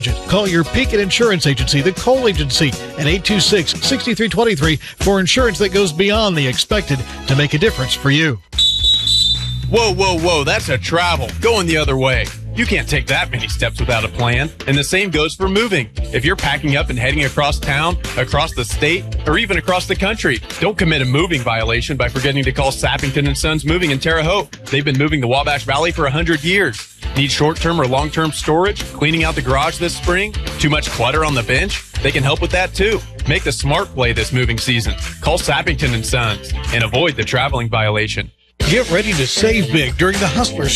Call your Pekin Insurance Agency, the Cole Agency, at 826-6323 for insurance that goes beyond the expected to make a difference for you. Whoa, whoa, whoa, that's a travel. Going the other way. You can't take that many steps without a plan. And the same goes for moving. If you're packing up and heading across town, across the state, or even across the country, don't commit a moving violation by forgetting to call Sappington & Sons Moving in Terre Haute. They've been moving the Wabash Valley for 100 years. Need short-term or long-term storage? Cleaning out the garage this spring? Too much clutter on the bench? They can help with that too. Make the smart play this moving season. Call Sappington & Sons and avoid the traveling violation. Get ready to save big during the Hustler